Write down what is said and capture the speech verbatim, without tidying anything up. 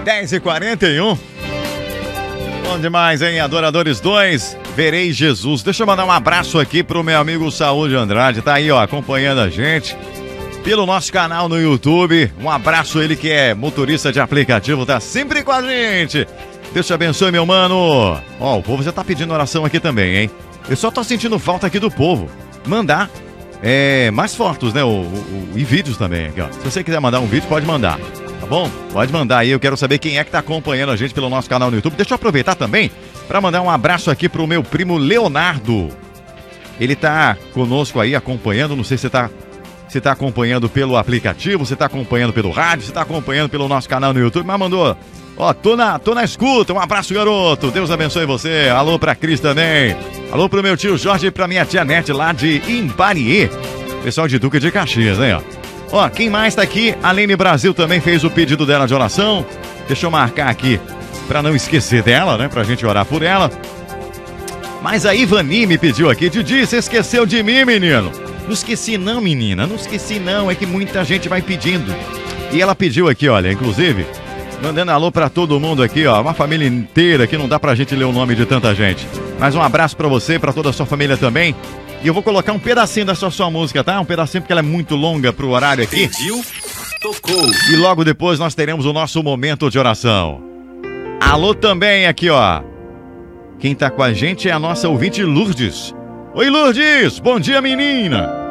dez e quarenta e um. Bom demais, hein? Adoradores dois, Verei Jesus. Deixa eu mandar um abraço aqui pro meu amigo Saúde Andrade. Tá aí, ó, acompanhando a gente pelo nosso canal no YouTube. Um abraço, ele que é motorista de aplicativo, tá sempre com a gente. Deus te abençoe, meu mano. Ó, o povo já tá pedindo oração aqui também, hein? Eu só tô sentindo falta aqui do povo mandar é, mais fotos, né? O, o, o, e vídeos também aqui, ó. Se você quiser mandar um vídeo, pode mandar. Tá bom? Pode mandar aí, eu quero saber quem é que tá acompanhando a gente pelo nosso canal no YouTube. Deixa eu aproveitar também para mandar um abraço aqui pro meu primo Leonardo. Ele tá conosco aí acompanhando, não sei se tá, se tá acompanhando pelo aplicativo, se tá acompanhando pelo rádio, se tá acompanhando pelo nosso canal no YouTube, mas mandou, ó, tô na, tô na escuta, um abraço, garoto, Deus abençoe você. Alô pra Cris também, alô pro meu tio Jorge e pra minha tia Nete lá de Imbariê, pessoal de Duque de Caxias, hein, ó. Ó, quem mais tá aqui? A Aline Brasil também fez o pedido dela de oração. Deixa eu marcar aqui pra não esquecer dela, né? Pra gente orar por ela. Mas a Ivani me pediu aqui. Didi, você esqueceu de mim, menino? Não esqueci não, menina. Não esqueci não. É que muita gente vai pedindo. E ela pediu aqui, olha, inclusive, mandando alô pra todo mundo aqui, ó. Uma família inteira que não dá pra gente ler o nome de tanta gente. Mas um abraço pra você, pra toda a sua família também. E eu vou colocar um pedacinho dessa sua música, tá? Um pedacinho porque ela é muito longa pro horário aqui. Pediu, tocou. E logo depois nós teremos o nosso momento de oração. Alô também aqui, ó. Quem tá com a gente é a nossa ouvinte Lourdes. Oi, Lourdes! Bom dia, menina!